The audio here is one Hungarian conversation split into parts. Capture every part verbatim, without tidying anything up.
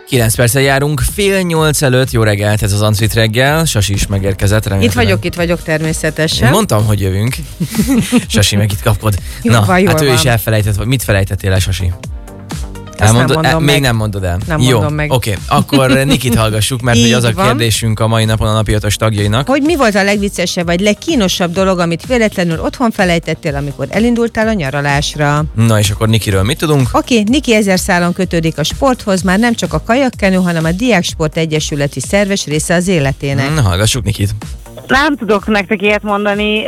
kilenc perccel járunk, fél nyolc előtt, jó reggelt, ez az Ancit reggel, Sasi is megérkezett. Remélem. Itt vagyok, itt vagyok természetesen. Én mondtam, hogy jövünk. Sasi, meg itt kapod. Jó, Na, van, hát ő van. is elfelejtett, mit felejtettél el, Sasi? Elmondod, nem mondom el, meg. Még nem mondod el. Nem Jó, mondom meg. oké. Akkor Nikit hallgassuk, mert hogy az a van. kérdésünk a mai napon a napi ötös tagjainak. Hogy mi volt a legviccesebb vagy legkínosabb dolog, amit véletlenül otthon felejtettél, amikor elindultál a nyaralásra? Na és akkor Nikiről mit tudunk? Oké, Niki ezer szálon kötődik a sporthoz, már nem csak a kajakkenő, hanem a Diáksport Egyesületi szerves része az életének. Na, hallgassuk Nikit. Nem tudok nektek ilyet mondani,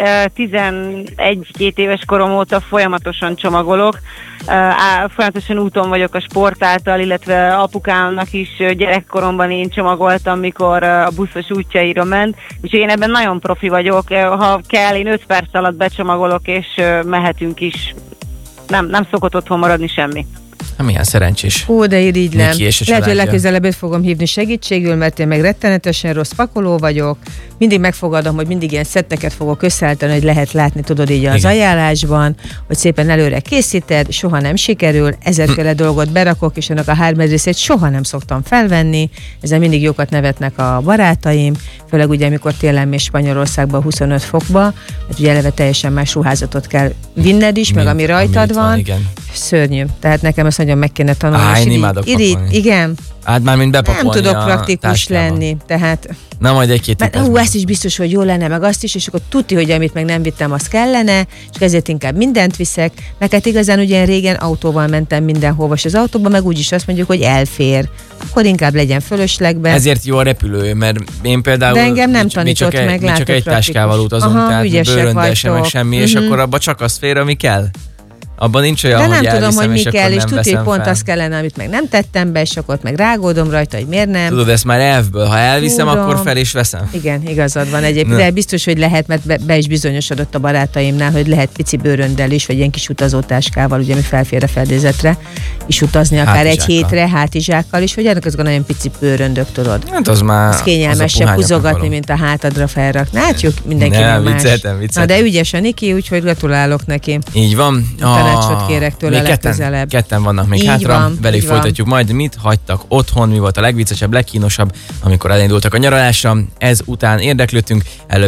tizenegy-két éves korom óta folyamatosan csomagolok, folyamatosan úton vagyok a sport által, illetve apukámnak is gyerekkoromban én csomagoltam, mikor a buszos útjaira ment, úgyhogy én ebben nagyon profi vagyok, ha kell, én öt perc alatt becsomagolok, és mehetünk is, nem, nem szokott otthon maradni semmi. Hát milyen szerencsés. Ó, de irigylem. Niki és a Lehet, hogy családja. legközelebb őt fogom hívni segítségül, mert én meg rettenetesen rossz pakoló vagyok. Mindig megfogadom, hogy mindig ilyen szetteket fogok összeállítani, hogy lehet látni, tudod így az Igen. ajánlásban, hogy szépen előre készíted, soha nem sikerül, ezerféle dolgot berakok, és annak a három részét soha nem szoktam felvenni. Ezzel mindig jókat nevetnek a barátaim, főleg ugye, amikor télen mész Spanyolországba huszonöt fokba, mert ugye eleve teljesen más ruházatot kell vinned is, meg Mint ami ami rajtad itt van. van, igen. Szörnyű. Tehát nekem ezt nagyon meg kéne tanulni. Á, és én így- imádok így- pakolni. Igen. Hát már mint bepakolni Nem tudok a praktikus táskába. lenni, tehát Na majd egy-két mert, hú, ezt is biztos, hogy jó lenne, meg azt is, és akkor tudti, hogy amit meg nem vittem, az kellene, és ezért inkább mindent viszek. Meg hát igazán ugye én régen autóval mentem mindenhova, és az autóban meg úgyis azt mondjuk, hogy elfér. Akkor inkább legyen fölöslegben. Ezért jó a repülő, mert én például De engem nem mi, mi tanított csak, egy- meg, mi csak látod, egy praktikus. táskával utazunk, Aha, tehát ügyesek bőröndel sem, meg vagytok. semmi, és Mhm. akkor abba csak az fér, ami kell. Abban nincs olyan, De hogy nem tudom, elviszem, hogy mi és akkor kell, és nem tudja, hogy veszem pont fel. az kellene, amit meg nem tettem be, és akkor ott meg rágódom rajta, hogy miért nem. Tudod, ezt már elfből, ha elviszem, Tudom. akkor fel is veszem. Igen, igazad van egyébként, Na. de biztos, hogy lehet, mert be, be is bizonyosodott a barátaimnál, hogy lehet pici bőröndel is, vagy ilyen kis utazótáskával, ugye, ami felfér a fedélzetre, is utazni akár egy Hátizsákkal. hétre, hátizsákkal is, vagy ennek azok a nagyon pici bőröndök, tudod. Hát az már... Az kényelmesebb puhányoknak húzogatni, való. mint a hátadra felrakni. Hát jó, mindenki Nem, más. vicceltem, Na, vicceltem. de ügyes a Niki, úgyhogy gratulálok neki. Így van. Tanácsot kérek tőle még ketten, legközelebb. ketten vannak még Így hátra. van, Velük így van. folytatjuk majd. Mit hagytak otthon? Mi volt a legviccesebb, legkínosabb, amikor elindultak a nyaralásra? Ez után érdeklődtünk. Előbb